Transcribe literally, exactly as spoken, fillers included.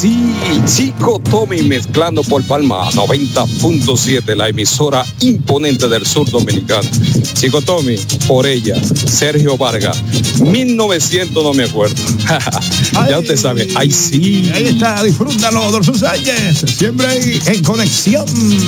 sí, Chico Tommy mezclando por Palma noventa punto siete, la emisora imponente del sur dominicano. Chico Tommy, por ella, Sergio Vargas, mil novecientos, no me acuerdo. Ya usted sabe, ay sí. Ahí está, disfrútalo, Dorso Sánchez, siempre ahí en conexión.